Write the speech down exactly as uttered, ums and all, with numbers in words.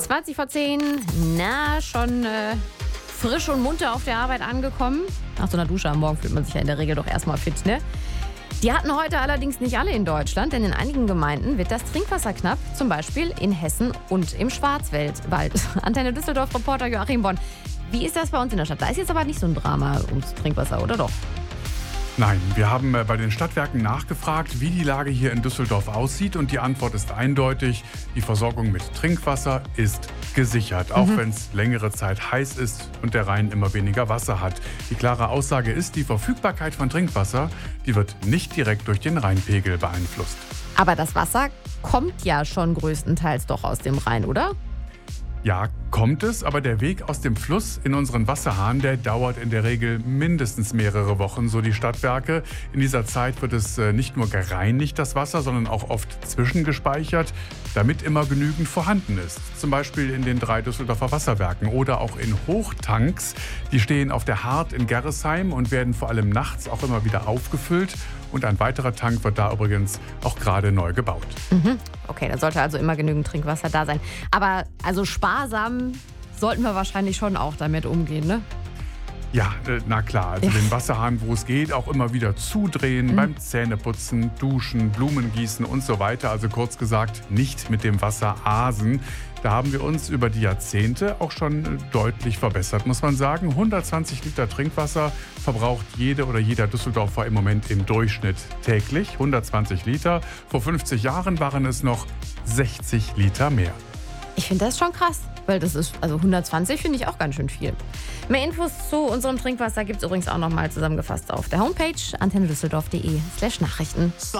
zwanzig vor zehn, na, schon äh, frisch und munter auf der Arbeit angekommen. Nach so einer Dusche am Morgen fühlt man sich ja in der Regel doch erstmal fit, ne? Die hatten heute allerdings nicht alle in Deutschland, denn in einigen Gemeinden wird das Trinkwasser knapp, zum Beispiel in Hessen und im Schwarzwald. Antenne Düsseldorf-Reporter Joachim Bonn. Wie ist das bei uns in der Stadt? Da ist jetzt aber nicht so ein Drama ums Trinkwasser, oder doch? Nein, wir haben bei den Stadtwerken nachgefragt, wie die Lage hier in Düsseldorf aussieht. Und die Antwort ist eindeutig, die Versorgung mit Trinkwasser ist gesichert. Auch mhm. wenn es längere Zeit heiß ist und der Rhein immer weniger Wasser hat. Die klare Aussage ist, die Verfügbarkeit von Trinkwasser, die wird nicht direkt durch den Rheinpegel beeinflusst. Aber das Wasser kommt ja schon größtenteils doch aus dem Rhein, oder? Ja, kommt es, aber der Weg aus dem Fluss in unseren Wasserhahn, der dauert in der Regel mindestens mehrere Wochen, so die Stadtwerke. In dieser Zeit wird es nicht nur gereinigt, das Wasser, sondern auch oft zwischengespeichert, damit immer genügend vorhanden ist. Zum Beispiel in den drei Düsseldorfer Wasserwerken oder auch in Hochtanks. Die stehen auf der Hart in Gerresheim und werden vor allem nachts auch immer wieder aufgefüllt. Und ein weiterer Tank wird da übrigens auch gerade neu gebaut. Mhm. Okay, da sollte also immer genügend Trinkwasser da sein. Aber also sparsam sollten wir wahrscheinlich schon auch damit umgehen, ne? Ja, na klar. Also ja. Den Wasserhahn, wo es geht, auch immer wieder zudrehen, mhm. beim Zähneputzen, Duschen, Blumen gießen und so weiter. Also kurz gesagt, nicht mit dem Wasser asen. Da haben wir uns über die Jahrzehnte auch schon deutlich verbessert, muss man sagen. hundertzwanzig Liter Trinkwasser verbraucht jede oder jeder Düsseldorfer im Moment im Durchschnitt täglich. hundertzwanzig Liter. Vor fünfzig Jahren waren es noch sechzig Liter mehr. Ich finde das schon krass, weil das ist, also hundertzwanzig finde ich auch ganz schön viel. Mehr Infos zu unserem Trinkwasser gibt es übrigens auch nochmal zusammengefasst auf der Homepage antennedüsseldorf punkt de slash Nachrichten.